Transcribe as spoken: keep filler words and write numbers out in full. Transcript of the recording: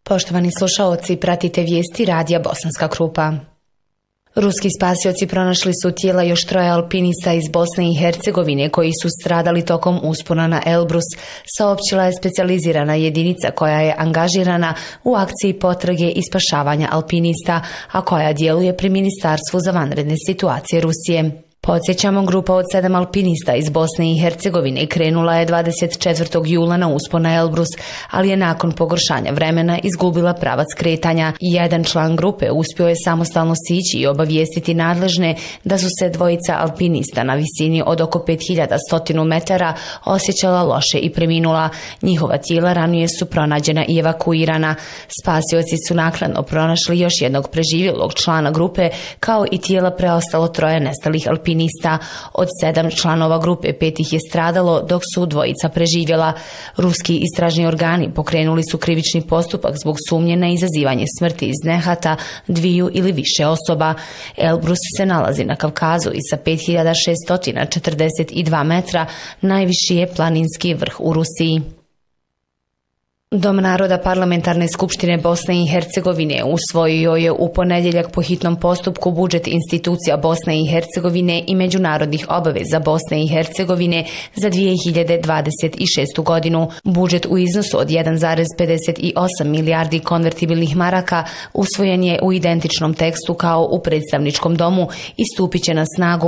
Poštovani slušaoci, pratite vijesti radija Bosanska Krupa. Ruski spasioci pronašli su tijela još troje alpinista iz Bosne i Hercegovine koji su stradali tokom uspona na Elbrus, saopćila je specijalizirana jedinica koja je angažirana u akciji potrage i spašavanja alpinista, a koja djeluje pri Ministarstvu za vanredne situacije Rusije. Podsjećamo, grupa od sedam alpinista iz Bosne i Hercegovine krenula je dvadeset četvrtog jula na uspon na Elbrus, ali je nakon pogoršanja vremena izgubila pravac kretanja. Jedan član grupe uspio je samostalno sići i obavijestiti nadležne da su se dvojica alpinista na visini od oko pet hiljada sto metara osjećala loše i preminula. Njihova tijela ranije su pronađena i evakuirana. Spasioci su naknadno pronašli još jednog preživjelog člana grupe, kao i tijela preostalo troje nestalih alpinista. Od sedam članova grupe pet ih je stradalo, dok su dvojica preživjela. Ruski istražni organi pokrenuli su krivični postupak zbog sumnje na izazivanje smrti iz nehata dviju ili više osoba. Elbrus se nalazi na Kavkazu i sa pet hiljada šeststo četrdeset dva metra najviši je planinski vrh u Rusiji. Dom naroda Parlamentarne skupštine Bosne i Hercegovine usvojio je u ponedjeljak po hitnom postupku budžet institucija Bosne i Hercegovine i međunarodnih obaveza Bosne i Hercegovine za dvije hiljade dvadeset šestu godinu. Budžet u iznosu od jedan zarez pedeset osam milijardi konvertibilnih maraka usvojen je u identičnom tekstu kao u predstavničkom domu i stupit će na snagu